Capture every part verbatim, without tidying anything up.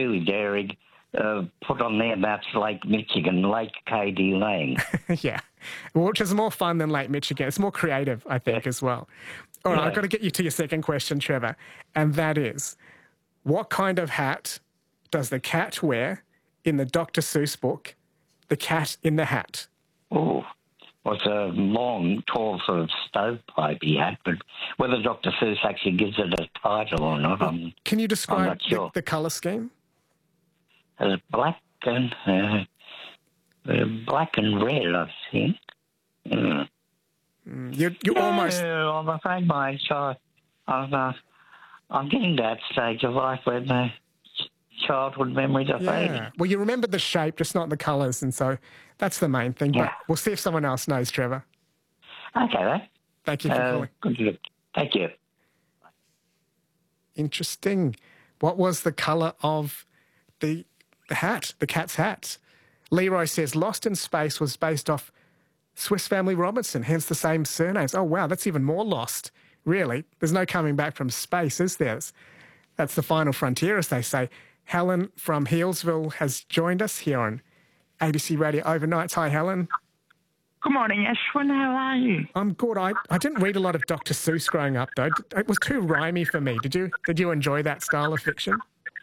really daring, uh, put on there that's Lake Michigan, Lake K D Lang. Yeah, which is more fun than Lake Michigan. It's more creative, I think, as well. All right, Yeah. I've got to get you to your second question, Trevor, and that is, what kind of hat does the cat wear in the Doctor Seuss book, The Cat in the Hat? Oh, well, it's a long, tall sort of stovepipey hat, but whether Doctor Seuss actually gives it a title or not, I'm, Can you I'm describe not sure. the, the colour scheme? Uh, black and uh, uh, black and red, I think. Mm. You, you almost... No, I'm afraid my child, I'm, uh, I'm getting to that stage of life where my childhood memories are fading. Yeah. Well, you remember the shape, just not the colours, and so that's the main thing. Yeah. But we'll see if someone else knows, Trevor. Okay, then. Thank you for Uh, calling. good to look. Thank you. Interesting. What was the colour of the, the hat, the cat's hat? Leroy says Lost in Space was based off Swiss Family Robinson, hence the same surnames. Oh, wow, that's even more lost, really. There's no coming back from space, is there? That's the final frontier, as they say. Helen from Healesville has joined us here on A B C Radio Overnights. Hi, Helen. Good morning, Ashwin. How are you? I'm good. I, I didn't read a lot of Doctor Seuss growing up, though. It was too rhymey for me. Did you Did you enjoy that style of fiction?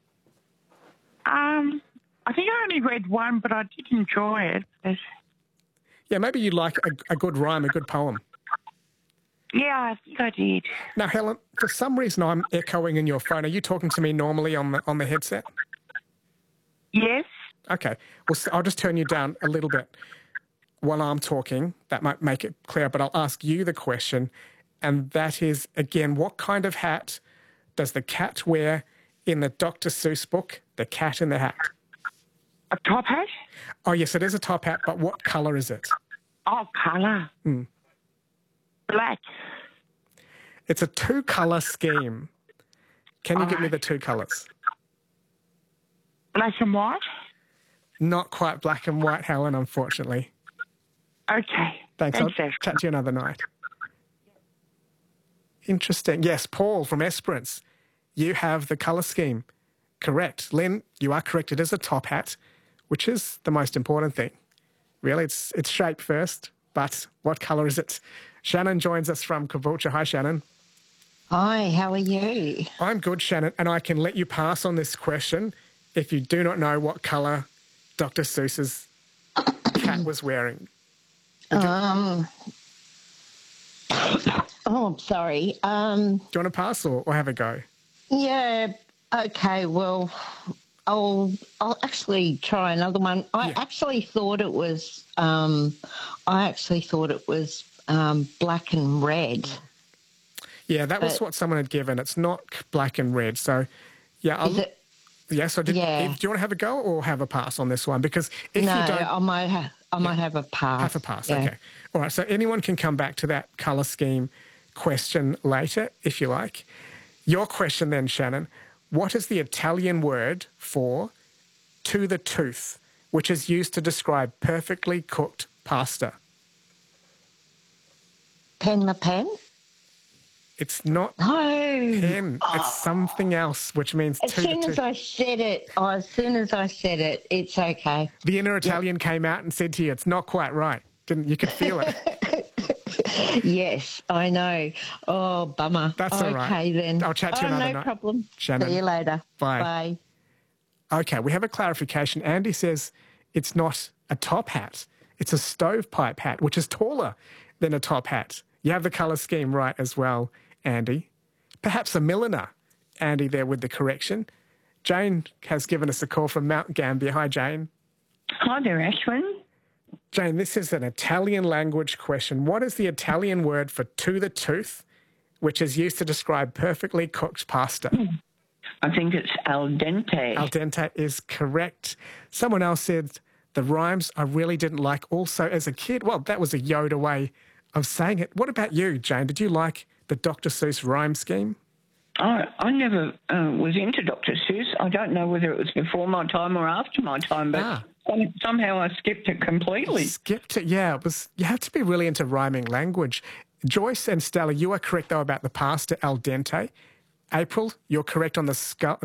Um, I think I only read one, but I did enjoy it. But Yeah, maybe you like a, a good rhyme, a good poem. yeah, I think I did. Now, Helen, for some reason I'm echoing in your phone. Are you talking to me normally on the on the headset? Yes. Okay. Well, so I'll just turn you down a little bit while I'm talking. That might make it clear, but I'll ask you the question, and that is, again, what kind of hat does the cat wear in the Doctor Seuss book, The Cat in the Hat? A top hat? Oh, yes, it is a top hat, but what colour is it? Oh, colour. Hmm. Black. It's a two-colour scheme. Can you give me Alright. the two colours? Black and white? Not quite black and white, Helen, unfortunately. Okay. Thanks. Thanks, I'll Ashwin. chat to you another night. Interesting. Yes, Paul from Esperance. You have the colour scheme. Correct. Lynn, you are correct. It is a top hat, which is the most important thing. Really, it's it's shape first, but what colour is it? Shannon joins us from Caboolture. Hi, Shannon. Hi, how are you? I'm good, Shannon, and I can let you pass on this question if you do not know what colour Doctor Seuss's cat was wearing. Um, oh, I'm sorry. Um, Do you want to pass or, or have a go? yeah, okay, well, I'll, I'll actually try another one. I Yeah. actually thought it was, um, I actually thought it was um, black and red. Yeah, that was But- what someone had given. It's not black and red. So, yeah. I'll, Is it? yes, I did. Yeah. Do you want to have a go or have a pass on this one? Because if No, you don't... I might have, I might have a pass. Have a pass, Yeah. okay. All right, so anyone can come back to that colour scheme question later, if you like. Your question then, Shannon, what is the Italian word for to the tooth, which is used to describe perfectly cooked pasta? Pen the pen? It's not No. pen, it's something else, which means As to soon the as tooth. I said it, oh, as soon as I said it, it's okay. The inner Italian came out and said to you, it's not quite right. Didn't you? Could feel it. Yes, I know. Oh, bummer. That's all right. Okay, then. I'll chat to you oh, another no night. problem. Shannon. See you later. Bye. Bye. Okay, we have a clarification. Andy says it's not a top hat. It's a stovepipe hat, which is taller than a top hat. You have the colour scheme right as well, Andy. Perhaps a milliner, Andy, there with the correction. Jane has given us a call from Mount Gambier. Hi, Jane. Hi there, Ashwin. Jane, this is an Italian language question. What is the Italian word for to the tooth, which is used to describe perfectly cooked pasta? I think it's al dente. Al dente is correct. Someone else said the rhymes I really didn't like also as a kid. Well, that was a Yoda way of saying it. What about you, Jane? Did you like the Doctor Seuss rhyme scheme? I, I never uh, was into Doctor Seuss. I don't know whether it was before my time or after my time, but Ah. some, somehow I skipped it completely. Skipped it, yeah. It was. You have to be really into rhyming language. Joyce and Stella, you are correct, though, about the pasta al dente. April, you're correct on the, scu-